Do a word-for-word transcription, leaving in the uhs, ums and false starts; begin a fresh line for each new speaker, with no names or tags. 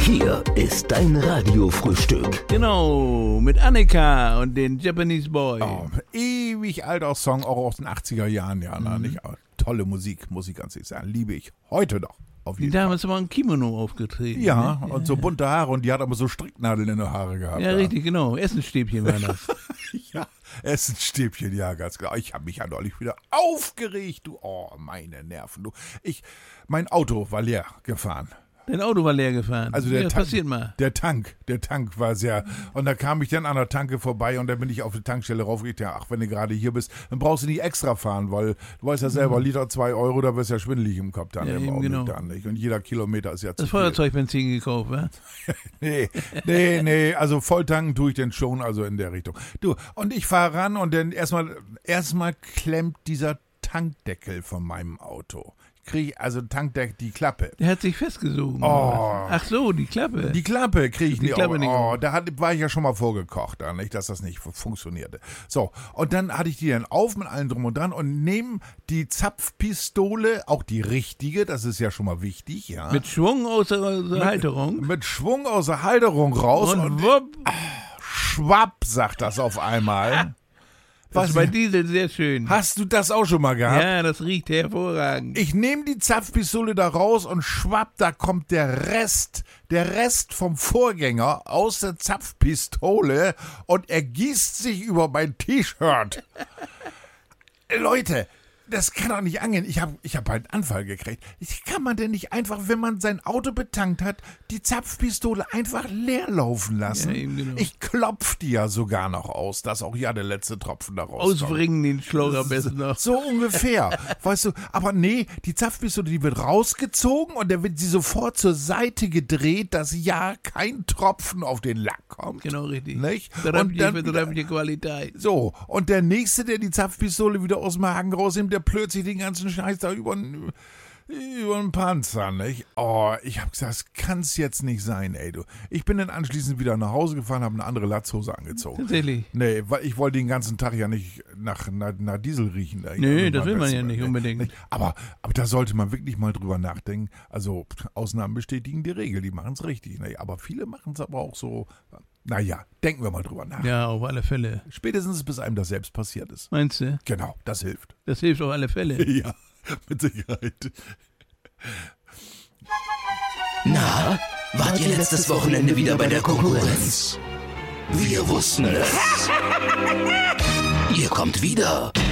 Hier ist dein Radiofrühstück.
Genau, mit Annika und den Japanese Boy.
Oh, ewig alter Song, auch aus den achtziger Jahren, ja, mhm. nicht? Tolle Musik, muss ich ganz ehrlich sagen. Liebe ich heute noch. Auf jeden
die Dame ist aber ein Kimono aufgetreten.
Ja,
ne?
und so bunte Haare und die hat aber so Stricknadeln in den Haare gehabt.
Ja, ja. Richtig, genau. Essenstäbchen war das.
Ja, Essenstäbchen, ja, ganz klar. Ich habe mich ja neulich wieder aufgeregt, du. Oh, meine Nerven, du. Ich, mein Auto war leer gefahren.
Dein Auto war leer gefahren.
Also der
ja, das
Tank,
passiert mal.
Der Tank, der Tank war sehr, und da kam ich dann an der Tanke vorbei und da bin ich auf die Tankstelle raufgegangen. Ja, ach, wenn du gerade hier bist, dann brauchst du nicht extra fahren, weil du weißt ja selber, Liter zwei Euro, da wirst du ja schwindelig im Kopf dann.
Ja,
im
eben genau.
Dann nicht. Und jeder Kilometer ist ja zu
Das
viel.
Feuerzeugbenzin gekauft, wa?
nee, nee, nee, also volltanken tue ich denn schon, also in der Richtung. Du, und ich fahre ran und dann erstmal, erstmal klemmt dieser Tankdeckel von meinem Auto. Kriege also Tankdeckel, die Klappe.
Der hat sich festgesogen.
Oh.
Ach so, die Klappe.
Die Klappe kriege ich
die
nicht.
Klappe nicht.
Oh, da hat, war ich ja schon mal vorgekocht, da, nicht, dass das nicht funktionierte. So, und dann hatte ich die dann auf mit allem drum und dran und nehme die Zapfpistole, auch die richtige, das ist ja schon mal wichtig, ja.
Mit Schwung aus der, aus der
mit,
Halterung.
Mit Schwung aus der Halterung raus
und,
und
wupp.
Schwapp, sagt das auf einmal.
Das ist bei Diesel sehr schön.
Hast du das auch schon mal gehabt?
Ja, das riecht hervorragend.
Ich nehme die Zapfpistole da raus und schwapp, da kommt der Rest, der Rest vom Vorgänger aus der Zapfpistole und ergießt sich über mein T-Shirt. Leute, das kann doch nicht angehen. Ich habe ich hab halt einen Anfall gekriegt. Kann man denn nicht einfach, wenn man sein Auto betankt hat, die Zapfpistole einfach leer laufen lassen?
Ja, eben genau.
Ich klopf die ja sogar noch aus, dass auch ja der letzte Tropfen da rauskommt.
Ausbringen den Schlauch am besten noch.
So ungefähr, weißt du. Aber nee, die Zapfpistole, die wird rausgezogen und dann wird sie sofort zur Seite gedreht, dass ja kein Tropfen auf den Lack kommt.
Genau, richtig.
Nicht?
Und dann wieder Qualität.
So, und der Nächste, der die Zapfpistole wieder aus dem Haken rausnimmt, der plötzlich den ganzen Scheiß da über den über den Panzer, nicht? Oh, ich hab gesagt, das kann's jetzt nicht sein, ey, du. Ich bin dann anschließend wieder nach Hause gefahren, habe eine andere Latzhose angezogen.
Tatsächlich?
Nee, weil ich wollte den ganzen Tag ja nicht nach, nach, nach Diesel riechen. Da.
Nee,
also
das will man ja nicht
nee,
unbedingt.
Nicht. Aber, aber da sollte man wirklich mal drüber nachdenken. Also, Ausnahmen bestätigen die Regel, die machen's richtig. Ne? Aber viele machen's aber auch so. Naja, denken wir mal drüber nach.
Ja, auf alle Fälle.
Spätestens bis einem das selbst passiert ist.
Meinst du?
Genau, das hilft.
Das hilft auf alle Fälle.
Ja, mit Sicherheit.
Na, wart ihr letztes Wochenende wieder bei der Konkurrenz? Wir wussten es. Ihr kommt wieder.